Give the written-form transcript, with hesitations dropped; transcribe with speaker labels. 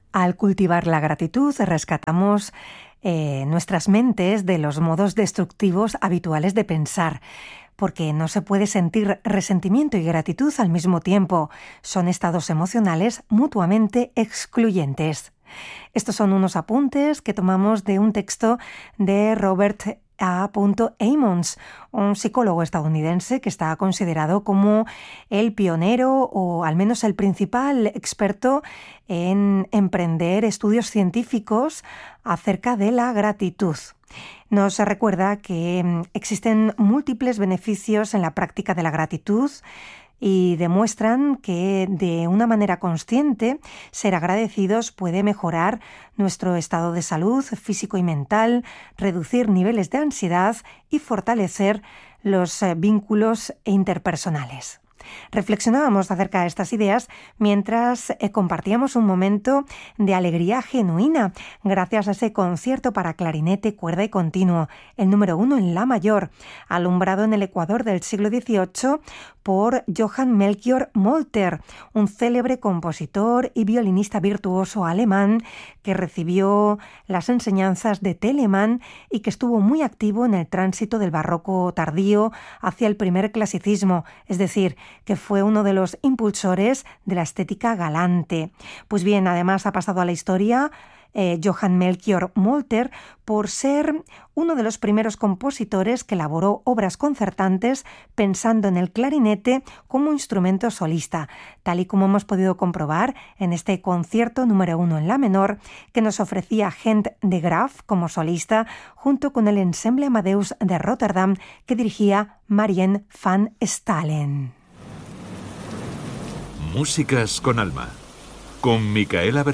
Speaker 1: Al cultivar la gratitud, rescatamos nuestras mentes de los modos destructivos habituales de pensar, porque no se puede sentir resentimiento y gratitud al mismo tiempo. Son estados emocionales mutuamente excluyentes. Estos son unos apuntes que tomamos de un texto de Robert A. Emmons, un psicólogo estadounidense que está considerado como el pionero o al menos el principal experto en emprender estudios científicos acerca de la gratitud. Nos recuerda que existen múltiples beneficios en la práctica de la gratitud y demuestran que de una manera consciente ser agradecidos puede mejorar nuestro estado de salud físico y mental, reducir niveles de ansiedad y fortalecer los vínculos interpersonales. Reflexionábamos acerca de estas ideas mientras compartíamos un momento de alegría genuina gracias a ese concierto para clarinete, cuerda y continuo, el número 1 en la mayor, alumbrado en el Ecuador del siglo XVIII por Johann Melchior Molter, un célebre compositor y violinista virtuoso alemán que recibió las enseñanzas de Telemann y que estuvo muy activo en el tránsito del barroco tardío hacia el primer clasicismo, es decir, que fue uno de los impulsores de la estética galante. Pues bien, además ha pasado a la historia Johann Melchior Molter por ser uno de los primeros compositores que elaboró obras concertantes pensando en el clarinete como instrumento solista, tal y como hemos podido comprobar en este concierto número 1 en la menor que nos ofrecía Gent de Graaf como solista junto con el Ensemble Amadeus de Rotterdam que dirigía Marien van Stalen.
Speaker 2: Músicas con alma, con Micaela